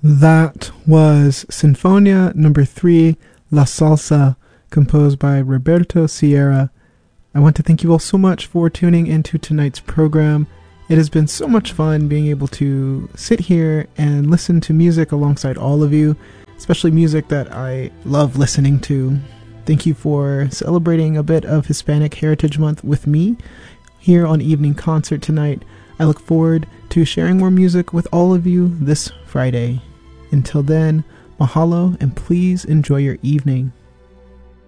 That was Sinfonia number 3, La Salsa, composed by Roberto Sierra. I want to thank you all so much for tuning into tonight's program. It has been so much fun being able to sit here and listen to music alongside all of you, especially music that I love listening to. Thank you for celebrating a bit of Hispanic Heritage Month with me here on Evening Concert tonight. I look forward to sharing more music with all of you this Friday. Until then, mahalo and please enjoy your evening.